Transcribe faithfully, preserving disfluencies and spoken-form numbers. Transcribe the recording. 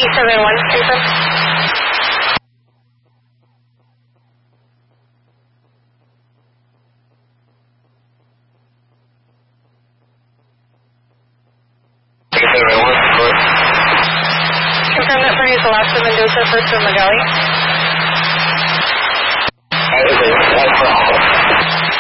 three seven one, confirm. Confirm that party is the last of Mendoza, first of Magali.